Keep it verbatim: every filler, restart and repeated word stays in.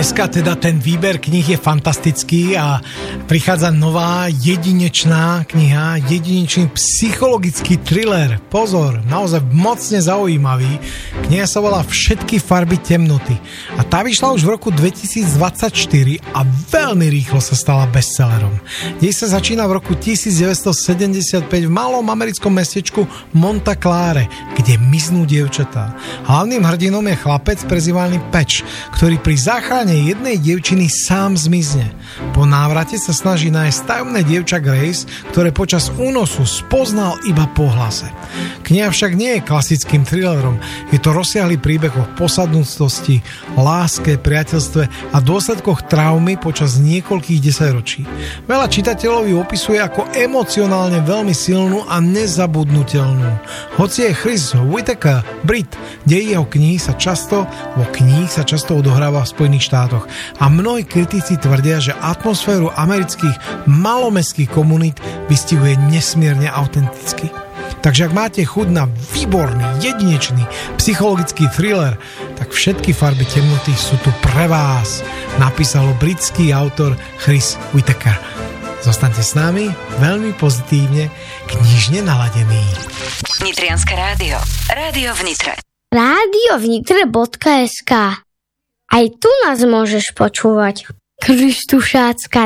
Dneska teda ten výber kníh je fantastický a prichádza nová jedinečná kniha, jedinečný psychologický thriller. Pozor, naozaj mocne zaujímavý. Kniha sa volá Všetky farby temnoty a tá vyšla už v roku dvetisícdvadsaťštyri a veľmi rýchlo sa stala bestsellerom. Dej sa začína v roku tisícdeväťstosedemdesiatpäť v malom americkom mestečku Monte Clare, kde miznú dievčatá. Hlavným hrdinom je chlapec prezývaný Patch, ktorý pri záchrane jednej dievčiny sám zmizne. Po návrate sa snaží nájsť tajomné dievča Grace, ktoré počas únosu spoznal iba po hlase. Kniha však nie je klasickým thrillerom, je to rozsiahly príbeh o posadnutosti, láske, priateľstve a dôsledkoch traumy počas niekoľkých desaťročí. Veľa čitateľov ju opisuje ako emocionálne veľmi silnú a nezabudnutelnú. Hoci je Chris Whittaker Brit, dej jeho kníh sa často, vo kníh sa často odohráva v Spojených štátoch a mnohí kritici tvrdia, že atmosféru amerických malomestských komunít vystihuje nesmierne autenticky. Takže ak máte chuť na výborný, jedinečný psychologický thriller, tak Všetky farby temnoty sú tu pre vás, napísal britský autor Chris Whittaker. Zostaňte s nami, veľmi pozitívne, knižne naladený. Nitrianske rádio. Rádio v Nitre. rádio v nitre bodka es ká. Aj tu nás môžeš počúvať. Kristušácka